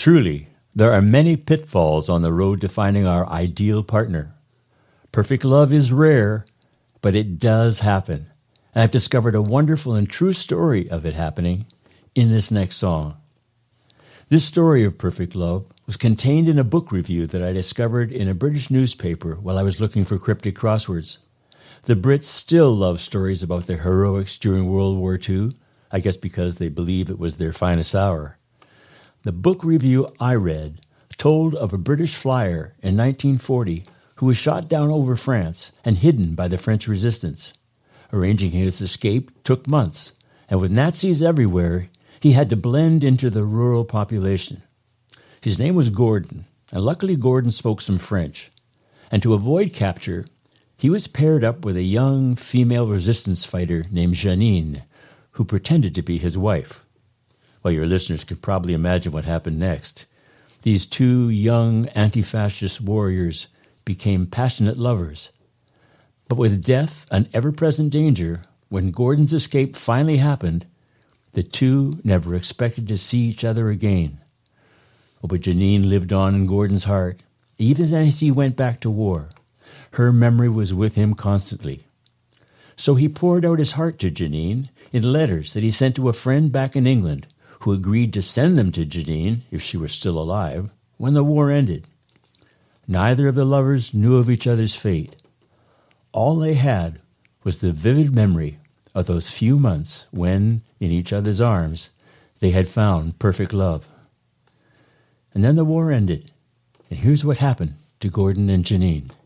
Truly, there are many pitfalls on the road to finding our ideal partner. Perfect love is rare, but it does happen. And I've discovered a wonderful and true story of it happening in this next song. This story of perfect love was contained in a book review that I discovered in a British newspaper while I was looking for cryptic crosswords. The Brits still love stories about their heroics during World War II, I guess because they believe it was their finest hour. The book review I read told of a British flyer in 1940 who was shot down over France and hidden by the French resistance. Arranging his escape took months, and with Nazis everywhere, he had to blend into the rural population. His name was Gordon, and luckily Gordon spoke some French. And to avoid capture, he was paired up with a young female resistance fighter named Janine, who pretended to be his wife. Well, your listeners can probably imagine what happened next. These two young anti-fascist warriors became passionate lovers. But with death an ever-present danger, when Gordon's escape finally happened, the two never expected to see each other again. But Janine lived on in Gordon's heart, even as he went back to war. Her memory was with him constantly. So he poured out his heart to Janine in letters that he sent to a friend back in England, who agreed to send them to Janine, if she were still alive, when the war ended. Neither of the lovers knew of each other's fate. All they had was the vivid memory of those few months when, in each other's arms, they had found perfect love. And then the war ended, and here's what happened to Gordon and Janine.